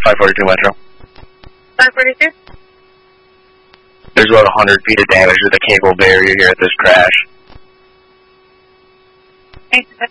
542 Metro. 542? There's about 100 feet of damage to the cable barrier here at this crash. Thanks,